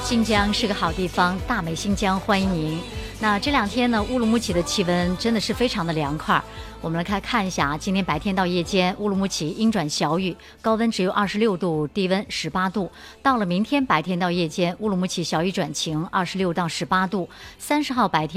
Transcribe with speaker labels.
Speaker 1: 新疆是个好地方，大美新疆欢迎您。那这2天呢，乌鲁木齐的气温真的是非常的凉快。我们来看一下啊，今天白天到夜间，乌鲁木齐阴转小雨，高温只有26度，低温18度。到了明天白天到夜间，乌鲁木齐小雨转晴，26到18度。30号白天